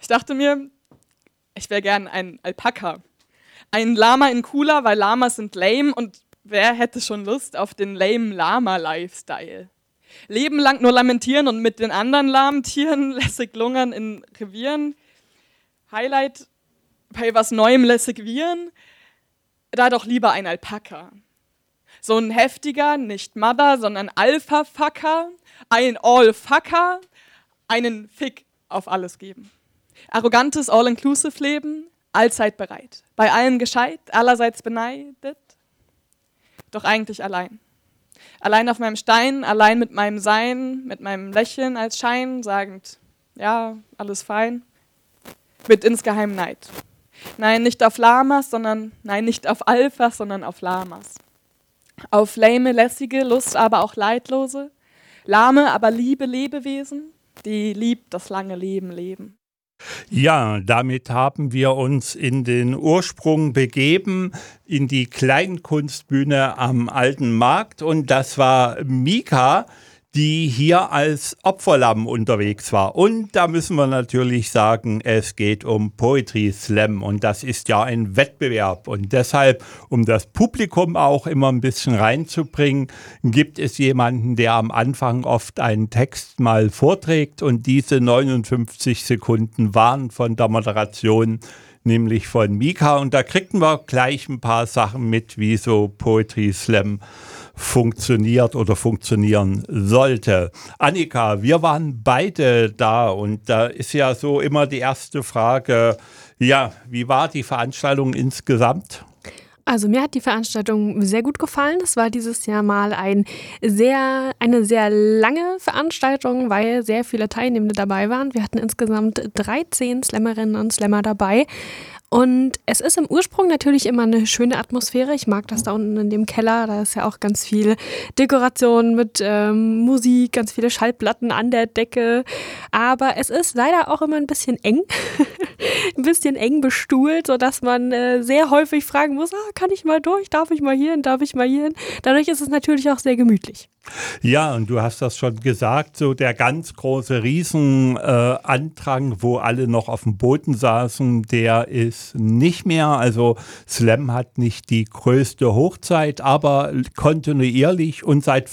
Ich dachte mir, ich wäre gern ein Alpaka. Ein Lama in cooler, weil Lamas sind lame und wer hätte schon Lust auf den lame Lama-Lifestyle? Leben lang nur lamentieren und mit den anderen lahmen Tieren lässig lungern in Revieren. Highlight bei was Neuem lässig wiehern? Da doch lieber ein Alpaka. So ein heftiger, nicht Mother, sondern Alpha-Fucker, ein All-Fucker, einen Fick auf alles geben. Arrogantes All-Inclusive-Leben, allzeit bereit. Bei allem gescheit, allerseits beneidet, doch eigentlich allein. Allein auf meinem Stein, allein mit meinem Sein, mit meinem Lächeln als Schein, sagend, ja, alles fein, mit insgeheim Neid. Nein, nicht auf Lamas, nein, nicht auf Alphas, sondern auf Lamas. Auf lame, lässige, Lust, aber auch leidlose, lahme, aber liebe Lebewesen, die lieb das lange Leben leben. Ja, damit haben wir uns in den Ursprung begeben, in die Kleinkunstbühne am Alten Markt. Und das war Mika, die hier als Opferlamm unterwegs war. Und da müssen wir natürlich sagen, es geht um Poetry Slam und das ist ja ein Wettbewerb. Und deshalb, um das Publikum auch immer ein bisschen reinzubringen, gibt es jemanden, der am Anfang oft einen Text mal vorträgt und diese 59 Sekunden waren von der Moderation, nämlich von Mika. Und da kriegten wir gleich ein paar Sachen mit, wie so Poetry Slam funktioniert oder funktionieren sollte. Annika, wir waren beide da und da ist ja so immer die erste Frage, ja, wie war die Veranstaltung insgesamt? Also mir hat die Veranstaltung sehr gut gefallen. Es war dieses Jahr mal eine sehr lange Veranstaltung, weil sehr viele Teilnehmende dabei waren. Wir hatten insgesamt 13 Slammerinnen und Slammer dabei. Und es ist im Ursprung natürlich immer eine schöne Atmosphäre. Ich mag das da unten in dem Keller. Da ist ja auch ganz viel Dekoration mit Musik, ganz viele Schallplatten an der Decke. Aber es ist leider auch immer ein bisschen eng. Ein bisschen eng bestuhlt, sodass man sehr häufig fragen muss, kann ich mal durch? Darf ich mal hier hin? Darf ich mal hier hin? Dadurch ist es natürlich auch sehr gemütlich. Ja, und du hast das schon gesagt, so der ganz große Riesenandrang, wo alle noch auf dem Boden saßen, der ist nicht mehr. Also Slam hat nicht die größte Hochzeit, aber kontinuierlich und seit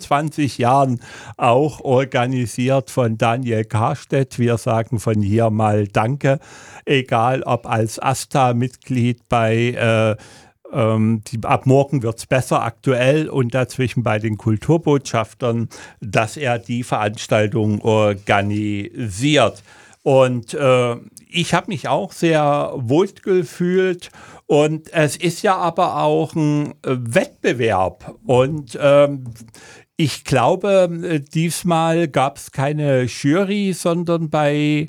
25 Jahren auch organisiert von Daniel Karstedt. Wir sagen von hier mal Danke, egal ob als AStA-Mitglied bei ab morgen wird's besser aktuell und dazwischen bei den Kulturbotschaftern, dass er die Veranstaltung organisiert. Und ich habe mich auch sehr wohl gefühlt und es ist ja aber auch ein Wettbewerb und ich glaube, diesmal gab es keine Jury, sondern bei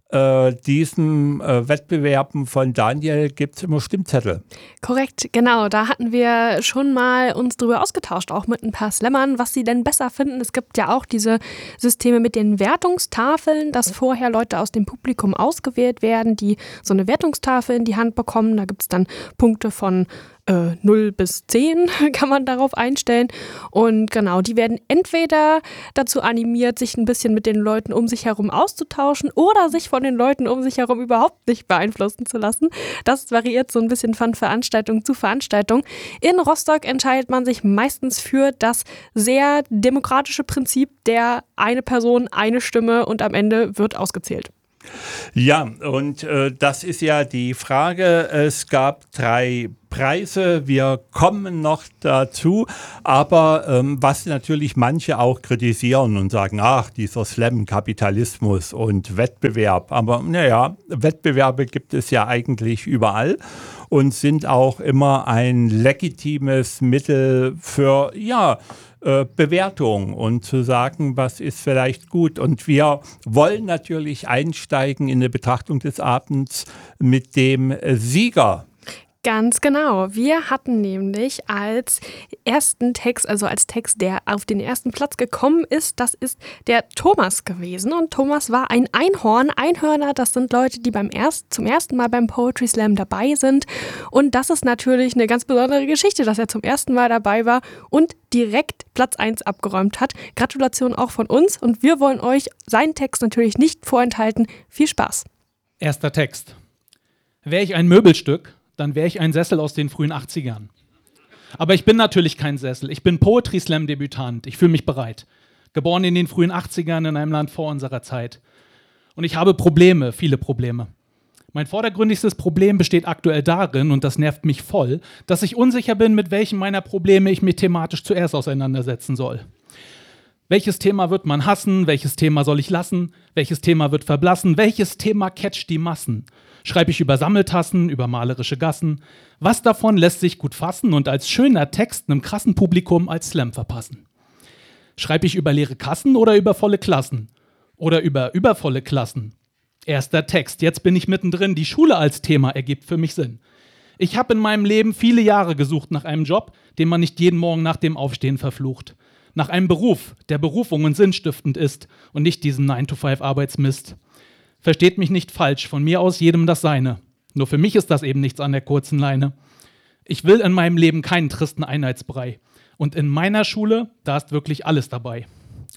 diesen Wettbewerben von Daniel gibt es immer Stimmzettel. Korrekt, genau. Da hatten wir schon mal uns drüber ausgetauscht, auch mit ein paar Slammern, was sie denn besser finden. Es gibt ja auch diese Systeme mit den Wertungstafeln, dass vorher Leute aus dem Publikum ausgewählt werden, die so eine Wertungstafel in die Hand bekommen. Da gibt es dann Punkte von 0 bis 10 kann man darauf einstellen. Und genau, die werden entweder dazu animiert, sich ein bisschen mit den Leuten um sich herum auszutauschen oder sich von den Leuten um sich herum überhaupt nicht beeinflussen zu lassen. Das variiert so ein bisschen von Veranstaltung zu Veranstaltung. In Rostock entscheidet man sich meistens für das sehr demokratische Prinzip der eine Person, eine Stimme und am Ende wird ausgezählt. Ja, und das ist ja die Frage. Es gab 3 Preise, wir kommen noch dazu, aber was natürlich manche auch kritisieren und sagen, ach, dieser Slam-Kapitalismus und Wettbewerb, aber naja, Wettbewerbe gibt es ja eigentlich überall und sind auch immer ein legitimes Mittel für, ja, Bewertung und zu sagen, was ist vielleicht gut. Und wir wollen natürlich einsteigen in eine Betrachtung des Abends mit dem Sieger. Ganz genau. Wir hatten nämlich als ersten Text, also als Text, der auf den ersten Platz gekommen ist, das ist der Thomas gewesen. Und Thomas war ein Einhorn. Einhörner, das sind Leute, die zum ersten Mal beim Poetry Slam dabei sind. Und das ist natürlich eine ganz besondere Geschichte, dass er zum ersten Mal dabei war und direkt Platz 1 abgeräumt hat. Gratulation auch von uns. Und wir wollen euch seinen Text natürlich nicht vorenthalten. Viel Spaß. Erster Text. Wäre ich ein Möbelstück, dann wäre ich ein Sessel aus den frühen 80ern. Aber ich bin natürlich kein Sessel. Ich bin Poetry Slam Debütant. Ich fühle mich bereit. Geboren in den frühen 80ern in einem Land vor unserer Zeit. Und ich habe Probleme, viele Probleme. Mein vordergründigstes Problem besteht aktuell darin, und das nervt mich voll, dass ich unsicher bin, mit welchem meiner Probleme ich mich thematisch zuerst auseinandersetzen soll. Welches Thema wird man hassen? Welches Thema soll ich lassen? Welches Thema wird verblassen? Welches Thema catcht die Massen? Schreibe ich über Sammeltassen, über malerische Gassen? Was davon lässt sich gut fassen und als schöner Text einem krassen Publikum als Slam verpassen? Schreibe ich über leere Kassen oder über volle Klassen? Oder über übervolle Klassen? Erster Text, jetzt bin ich mittendrin, die Schule als Thema ergibt für mich Sinn. Ich habe in meinem Leben viele Jahre gesucht nach einem Job, den man nicht jeden Morgen nach dem Aufstehen verflucht. Nach einem Beruf, der Berufung und sinnstiftend ist und nicht diesem 9-to-5-Arbeitsmist. Versteht mich nicht falsch, von mir aus jedem das Seine. Nur für mich ist das eben nichts an der kurzen Leine. Ich will in meinem Leben keinen tristen Einheitsbrei. Und in meiner Schule, da ist wirklich alles dabei.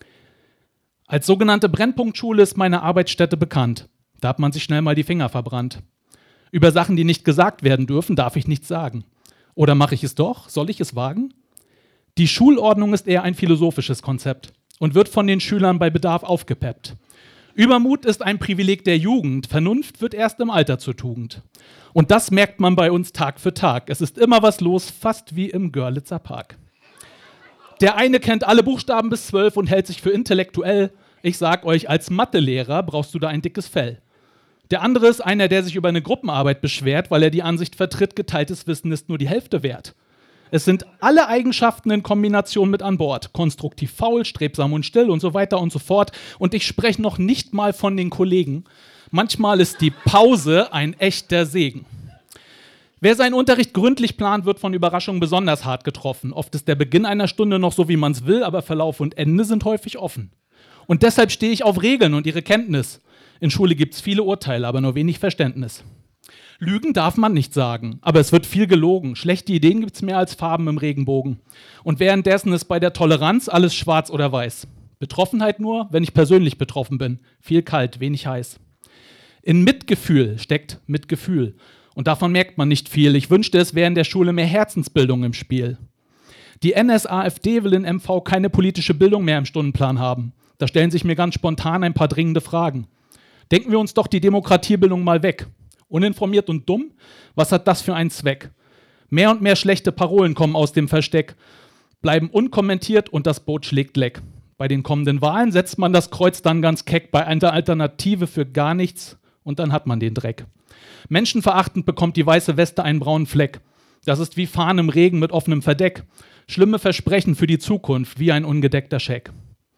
Als sogenannte Brennpunktschule ist meine Arbeitsstätte bekannt. Da hat man sich schnell mal die Finger verbrannt. Über Sachen, die nicht gesagt werden dürfen, darf ich nichts sagen. Oder mache ich es doch? Soll ich es wagen? Die Schulordnung ist eher ein philosophisches Konzept und wird von den Schülern bei Bedarf aufgepeppt. Übermut ist ein Privileg der Jugend, Vernunft wird erst im Alter zur Tugend. Und das merkt man bei uns Tag für Tag. Es ist immer was los, fast wie im Görlitzer Park. Der eine kennt alle Buchstaben bis 12 und hält sich für intellektuell. Ich sag euch, als Mathelehrer brauchst du da ein dickes Fell. Der andere ist einer, der sich über eine Gruppenarbeit beschwert, weil er die Ansicht vertritt, geteiltes Wissen ist nur die Hälfte wert. Es sind alle Eigenschaften in Kombination mit an Bord. Konstruktiv faul, strebsam und still und so weiter und so fort. Und ich spreche noch nicht mal von den Kollegen. Manchmal ist die Pause ein echter Segen. Wer seinen Unterricht gründlich plant, wird von Überraschungen besonders hart getroffen. Oft ist der Beginn einer Stunde noch so, wie man es will, aber Verlauf und Ende sind häufig offen. Und deshalb stehe ich auf Regeln und ihre Kenntnis. In Schule gibt es viele Urteile, aber nur wenig Verständnis. Lügen darf man nicht sagen, aber es wird viel gelogen. Schlechte Ideen gibt es mehr als Farben im Regenbogen. Und währenddessen ist bei der Toleranz alles schwarz oder weiß. Betroffenheit nur, wenn ich persönlich betroffen bin. Viel kalt, wenig heiß. In Mitgefühl steckt Mitgefühl. Und davon merkt man nicht viel. Ich wünschte, es wäre in der Schule mehr Herzensbildung im Spiel. Die NSAFD will in MV keine politische Bildung mehr im Stundenplan haben. Da stellen sich mir ganz spontan ein paar dringende Fragen. Denken wir uns doch die Demokratiebildung mal weg. Uninformiert und dumm? Was hat das für einen Zweck? Mehr und mehr schlechte Parolen kommen aus dem Versteck, bleiben unkommentiert und das Boot schlägt leck. Bei den kommenden Wahlen setzt man das Kreuz dann ganz keck bei einer Alternative für gar nichts und dann hat man den Dreck. Menschenverachtend bekommt die weiße Weste einen braunen Fleck. Das ist wie Fahren im Regen mit offenem Verdeck. Schlimme Versprechen für die Zukunft, wie ein ungedeckter Scheck.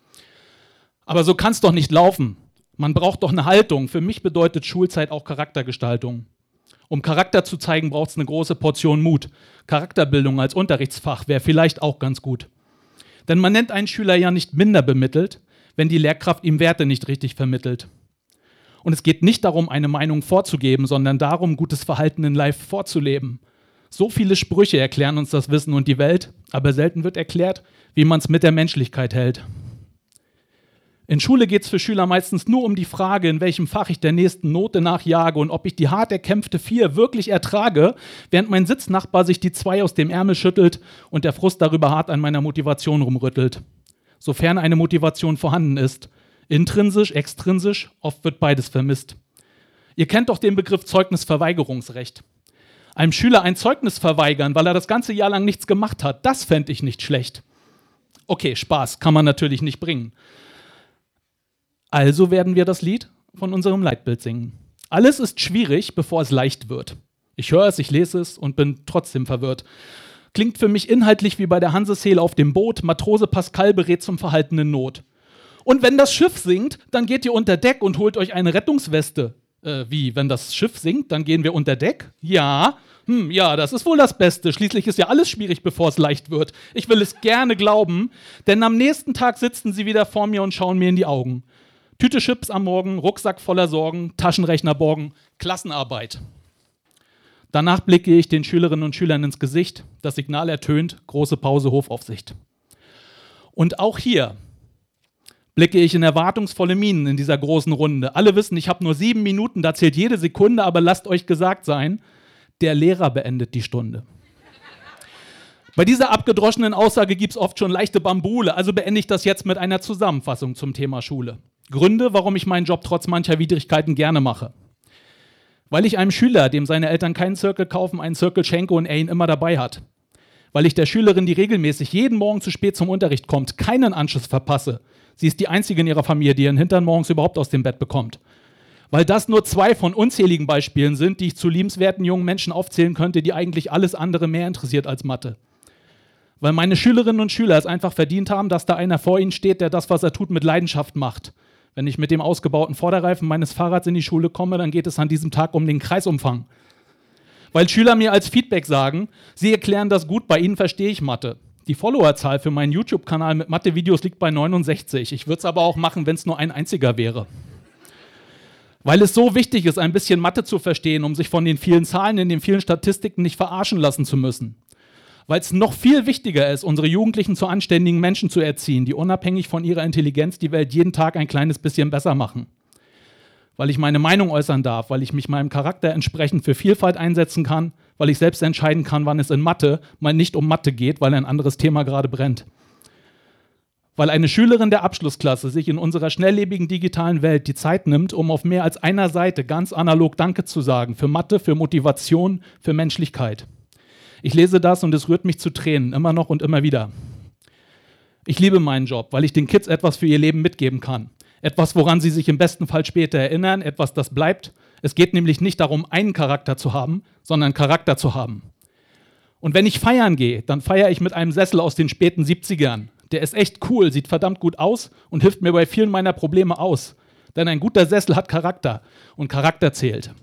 Aber so kann's doch nicht laufen. Man braucht doch eine Haltung. Für mich bedeutet Schulzeit auch Charaktergestaltung. Um Charakter zu zeigen, braucht es eine große Portion Mut. Charakterbildung als Unterrichtsfach wäre vielleicht auch ganz gut. Denn man nennt einen Schüler ja nicht minder bemittelt, wenn die Lehrkraft ihm Werte nicht richtig vermittelt. Und es geht nicht darum, eine Meinung vorzugeben, sondern darum, gutes Verhalten in Life vorzuleben. So viele Sprüche erklären uns das Wissen und die Welt, aber selten wird erklärt, wie man es mit der Menschlichkeit hält. In Schule geht es für Schüler meistens nur um die Frage, in welchem Fach ich der nächsten Note nachjage und ob ich die hart erkämpfte 4 wirklich ertrage, während mein Sitznachbar sich die 2 aus dem Ärmel schüttelt und der Frust darüber hart an meiner Motivation rumrüttelt. Sofern eine Motivation vorhanden ist. Intrinsisch, extrinsisch, oft wird beides vermisst. Ihr kennt doch den Begriff Zeugnisverweigerungsrecht. Einem Schüler ein Zeugnis verweigern, weil er das ganze Jahr lang nichts gemacht hat, das fände ich nicht schlecht. Okay, Spaß kann man natürlich nicht bringen. Also werden wir das Lied von unserem Leitbild singen. Alles ist schwierig, bevor es leicht wird. Ich höre es, ich lese es und bin trotzdem verwirrt. Klingt für mich inhaltlich wie bei der Hanseshehle auf dem Boot. Matrose Pascal berät zum Verhalten in Not. Und wenn das Schiff sinkt, dann geht ihr unter Deck und holt euch eine Rettungsweste. Wie, wenn das Schiff sinkt, dann gehen wir unter Deck? Ja. Ja, das ist wohl das Beste. Schließlich ist ja alles schwierig, bevor es leicht wird. Ich will es gerne glauben, denn am nächsten Tag sitzen sie wieder vor mir und schauen mir in die Augen. Tüte Chips am Morgen, Rucksack voller Sorgen, Taschenrechner borgen, Klassenarbeit. Danach blicke ich den Schülerinnen und Schülern ins Gesicht. Das Signal ertönt, große Pause, Hofaufsicht. Und auch hier blicke ich in erwartungsvolle Mienen in dieser großen Runde. Alle wissen, ich habe nur 7 Minuten, da zählt jede Sekunde, aber lasst euch gesagt sein, der Lehrer beendet die Stunde. Bei dieser abgedroschenen Aussage gibt es oft schon leichte Bambule, also beende ich das jetzt mit einer Zusammenfassung zum Thema Schule. Gründe, warum ich meinen Job trotz mancher Widrigkeiten gerne mache. Weil ich einem Schüler, dem seine Eltern keinen Circle kaufen, einen Circle schenke und er ihn immer dabei hat. Weil ich der Schülerin, die regelmäßig jeden Morgen zu spät zum Unterricht kommt, keinen Anschluss verpasse. Sie ist die einzige in ihrer Familie, die ihren Hintern morgens überhaupt aus dem Bett bekommt. Weil das nur 2 von unzähligen Beispielen sind, die ich zu liebenswerten jungen Menschen aufzählen könnte, die eigentlich alles andere mehr interessiert als Mathe. Weil meine Schülerinnen und Schüler es einfach verdient haben, dass da einer vor ihnen steht, der das, was er tut, mit Leidenschaft macht. Wenn ich mit dem ausgebauten Vorderreifen meines Fahrrads in die Schule komme, dann geht es an diesem Tag um den Kreisumfang. Weil Schüler mir als Feedback sagen, sie erklären das gut, bei ihnen verstehe ich Mathe. Die Followerzahl für meinen YouTube-Kanal mit Mathe-Videos liegt bei 69. Ich würde es aber auch machen, wenn es nur ein einziger wäre. Weil es so wichtig ist, ein bisschen Mathe zu verstehen, um sich von den vielen Zahlen in den vielen Statistiken nicht verarschen lassen zu müssen. Weil es noch viel wichtiger ist, unsere Jugendlichen zu anständigen Menschen zu erziehen, die unabhängig von ihrer Intelligenz die Welt jeden Tag ein kleines bisschen besser machen. Weil ich meine Meinung äußern darf, weil ich mich meinem Charakter entsprechend für Vielfalt einsetzen kann, weil ich selbst entscheiden kann, wann es in Mathe mal nicht um Mathe geht, weil ein anderes Thema gerade brennt. Weil eine Schülerin der Abschlussklasse sich in unserer schnelllebigen digitalen Welt die Zeit nimmt, um auf mehr als einer Seite ganz analog Danke zu sagen für Mathe, für Motivation, für Menschlichkeit. Ich lese das und es rührt mich zu Tränen, immer noch und immer wieder. Ich liebe meinen Job, weil ich den Kids etwas für ihr Leben mitgeben kann. Etwas, woran sie sich im besten Fall später erinnern, etwas, das bleibt. Es geht nämlich nicht darum, einen Charakter zu haben, sondern Charakter zu haben. Und wenn ich feiern gehe, dann feiere ich mit einem Sessel aus den späten 70ern. Der ist echt cool, sieht verdammt gut aus und hilft mir bei vielen meiner Probleme aus. Denn ein guter Sessel hat Charakter und Charakter zählt.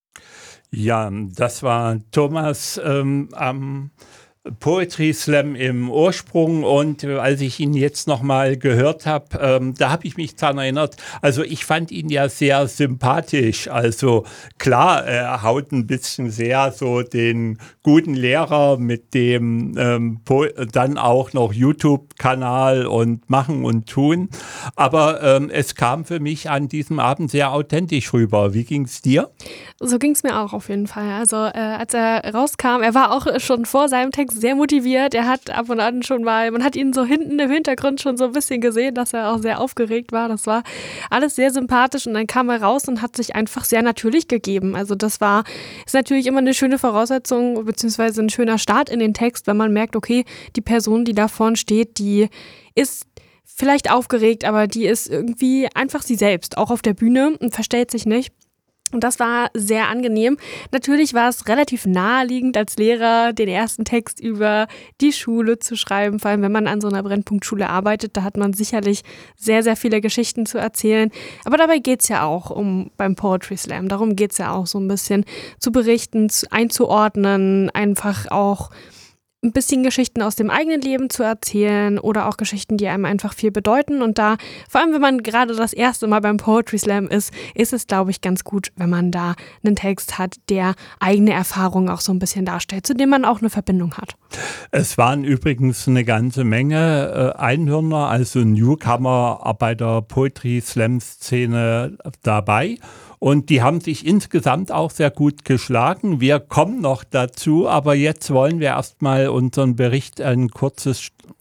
Ja, das war Thomas am Poetry Slam im Ursprung und als ich ihn jetzt nochmal gehört habe, da habe ich mich daran erinnert, also ich fand ihn ja sehr sympathisch, also klar, er haut ein bisschen sehr so den guten Lehrer mit dem dann auch noch YouTube-Kanal und Machen und Tun, aber es kam für mich an diesem Abend sehr authentisch rüber. Wie ging es dir? So ging es mir auch auf jeden Fall. Also als er rauskam, er war auch schon vor seinem Text sehr motiviert. Er hat ab und an schon mal, man hat ihn so hinten im Hintergrund schon so ein bisschen gesehen, dass er auch sehr aufgeregt war. Das war alles sehr sympathisch und dann kam er raus und hat sich einfach sehr natürlich gegeben. Also ist natürlich immer eine schöne Voraussetzung beziehungsweise ein schöner Start in den Text, wenn man merkt, okay, die Person, die da vorne steht, die ist vielleicht aufgeregt, aber die ist irgendwie einfach sie selbst, auch auf der Bühne und verstellt sich nicht. Und das war sehr angenehm. Natürlich war es relativ naheliegend als Lehrer, den ersten Text über die Schule zu schreiben. Vor allem, wenn man an so einer Brennpunktschule arbeitet, da hat man sicherlich sehr, sehr viele Geschichten zu erzählen. Aber dabei geht's ja auch beim Poetry Slam. Darum geht's ja auch so ein bisschen zu berichten, einzuordnen, einfach auch ein bisschen Geschichten aus dem eigenen Leben zu erzählen oder auch Geschichten, die einem einfach viel bedeuten. Und da, vor allem wenn man gerade das erste Mal beim Poetry Slam ist es, glaube ich, ganz gut, wenn man da einen Text hat, der eigene Erfahrungen auch so ein bisschen darstellt, zu dem man auch eine Verbindung hat. Es waren übrigens eine ganze Menge Einhörner, also Newcomer bei der Poetry Slam Szene dabei. Und die haben sich insgesamt auch sehr gut geschlagen. Wir kommen noch dazu, aber jetzt wollen wir erstmal unseren Bericht eine kurze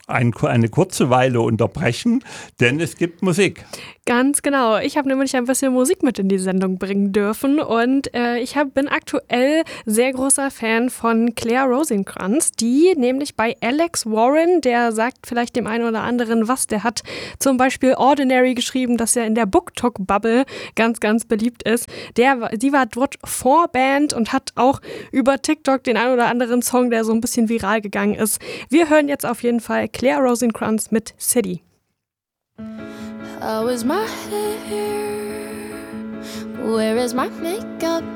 Weile unterbrechen, denn es gibt Musik. Ganz genau. Ich habe nämlich ein bisschen Musik mit in die Sendung bringen dürfen und bin aktuell sehr großer Fan von Claire Rosenkranz, die nämlich bei Alex Warren, der sagt vielleicht dem einen oder anderen was, der hat zum Beispiel Ordinary geschrieben, das ja in der BookTok-Bubble ganz, ganz beliebt ist. Die war dort Vorband und hat auch über TikTok den einen oder anderen Song, der so ein bisschen viral gegangen ist. Wir hören jetzt auf jeden Fall Claire Rosenkranz mit City. How is my hair? Where is my makeup